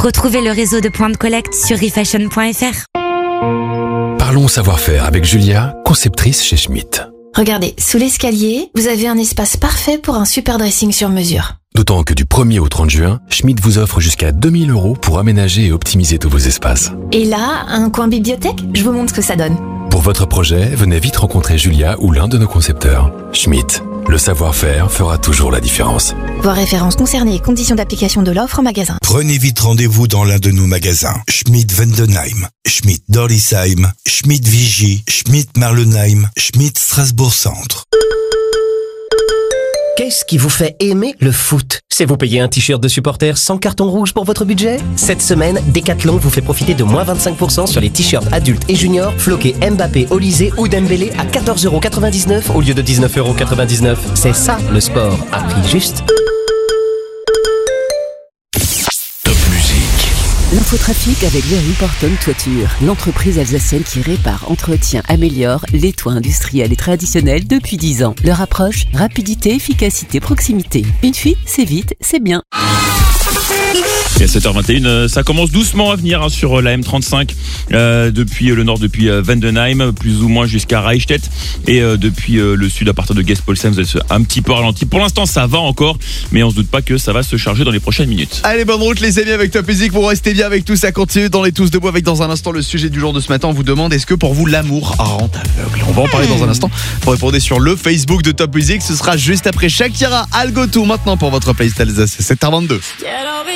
Retrouvez le réseau de points de collecte sur refashion.fr. Parlons savoir-faire avec Julia, conceptrice chez Schmitt. Regardez, sous l'escalier, vous avez un espace parfait pour un super dressing sur mesure. D'autant que du 1er au 30 juin, Schmitt vous offre jusqu'à 2 000 € pour aménager et optimiser tous vos espaces. Et là, un coin bibliothèque, je vous montre ce que ça donne. Pour votre projet, venez vite rencontrer Julia ou l'un de nos concepteurs. Schmitt, le savoir-faire fera toujours la différence. Voir références concernées et conditions d'application de l'offre en magasin. Prenez vite rendez-vous dans l'un de nos magasins. Schmitt Vendenheim, Schmitt Dorlisheim, Schmitt Vigy, Schmitt Marlenheim, Schmitt Strasbourg-Centre. Qu'est-ce qui vous fait aimer le foot ? C'est vous payer un t-shirt de supporter sans carton rouge pour votre budget ? Cette semaine, Decathlon vous fait profiter de moins 25% sur les t-shirts adultes et juniors floqués Mbappé, Olysée ou Dembélé à 14,99€ au lieu de 19,99€. C'est ça le sport, à prix juste. L'infotrafic avec Very Porton Toiture, l'entreprise alsacienne qui répare, entretient, améliore les toits industriels et traditionnels depuis 10 ans. Leur approche, rapidité, efficacité, proximité. Une fuite, c'est vite, c'est bien. Et à 7h21, ça commence doucement à venir sur la M35 depuis le nord, depuis Vendenheim, plus ou moins jusqu'à Reichstätt, et depuis le sud à partir de Gespolsen, vous êtes un petit peu ralenti. Pour l'instant, ça va encore, mais on se doute pas que ça va se charger dans les prochaines minutes. Allez, bonne route les amis avec Top Music, vous restez bien avec tout, ça continue dans les Tous Debout avec dans un instant le sujet du jour de ce matin. On vous demande, est-ce que pour vous l'amour rend aveugle ? On va en parler dans un instant. Vous répondez sur le Facebook de Top Music, ce sera juste après Shakira, Algo Tout maintenant pour votre playlist Alsace, c'est 7h22.